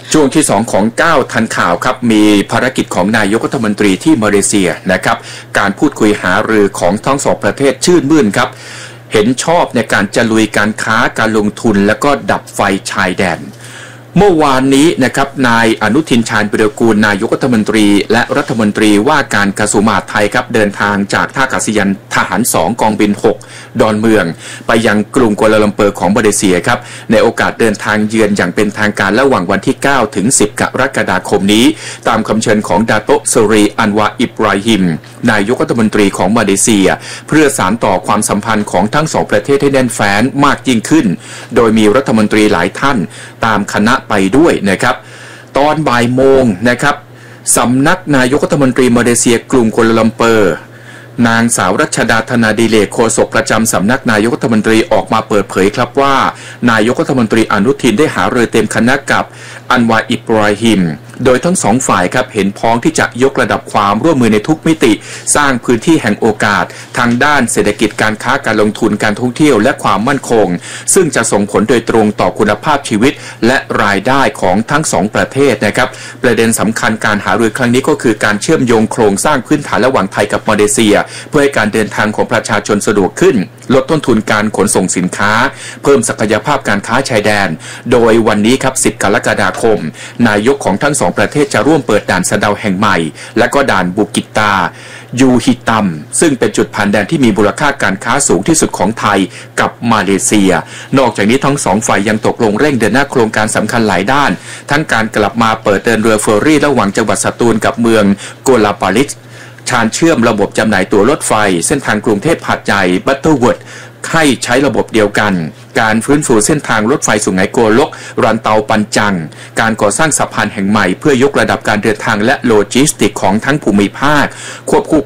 ช่วงที่2ของ9ทันข่าวครับมีภารกิจของนายกรัฐมนตรีที่มาเลเซียนะครับการพูดคุยหารือของทั้งสองประเทศชื่นมื่นครับเห็นชอบในการจะลุยการค้าการลงทุนและก็ดับไฟชายแดนเมื่อวานนี้นะครับนายอนุทินชาญวิรากูลนายกรัฐมนตรีและรัฐมนตรีว่าการกระทรวงมหาดไทยครับเดินทางจากท่าอากาศยานทหาร2กองบิน6ดอนเมืองไปยังกรุงกัวลาลัมเปอร์ของมาเลเซียครับในโอกาสเดินทางเยือนอย่างเป็นทางการระหว่างวันที่9ถึง10กรกฎาคมนี้ตามคำเชิญของดาโตะ สุรีอันวาอิบราฮิมนายกรัฐมนตรีของมาเลเซียเพื่อสานต่อความสัมพันธ์ของทั้งสองประเทศให้แน่นแฟ้นมากยิ่งขึ้นโดยมีรัฐมนตรีหลายท่านตามคณะไปด้วยนะครับตอนบ่ายโมงนะครับสำนักนายกรัฐมนตรีมาเลเซียกรุงกัวลาลัมเปอร์นางสาวรัชดาธนาดิเลกโฆษกประจำสำนักนายกรัฐมนตรีออกมาเปิดเผยครับว่านายกรัฐมนตรีอนุทินได้หารือเต็มคณะกับอันวาอิบราฮิมโดยทั้งสองฝ่ายครับเห็นพ้องที่จะยกระดับความร่วมมือในทุกมิติสร้างพื้นที่แห่งโอกาสทางด้านเศรษฐกิจการค้าการลงทุนการท่องเที่ยวและความมั่นคงซึ่งจะส่งผลโดยตรงต่อคุณภาพชีวิตและรายได้ของทั้งสองประเทศนะครับประเด็นสำคัญการหารือครั้งนี้ก็คือการเชื่อมโยงโครงสร้างพื้นฐานระหว่างไทยกับมาเลเซียเพื่อให้การเดินทางของประชาชนสะดวกขึ้นลดต้นทุนการขนส่งสินค้าเพิ่มศักยภาพการค้าชายแดนโดยวันนี้ครับ10กรกฎาคมนายกของทั้งสองประเทศจะร่วมเปิดด่านสะเดาแห่งใหม่และก็ด่านบุกิตายูฮิตัมซึ่งเป็นจุดผ่านแดนที่มีมูลค่าการค้าสูงที่สุดของไทยกับมาเลเซียนอกจากนี้ทั้งสองฝ่ายยังตกลงเร่งเดินหน้าโครงการสำคัญหลายด้านทั้งการกลับมาเปิดเดินเรือเฟอร์รี่ระหว่างจังหวัดสตูลกับเมืองโกลาปาลิสชานเชื่อมระบบจำหน่ายตั๋วรถไฟเส้นทางกรุงเทพหาดใหญ่บัตเตอร์เวิร์ดให้ใช้ระบบเดียวกันการฟื้นฟูเส้นทางรถไฟสุไหงโกลกรันเตาปันจังการก่อสร้างสะพานแห่งใหม่เพื่อยกระดับการเดินทางและโลจิสติกของทั้งภูมิภาคควบคู่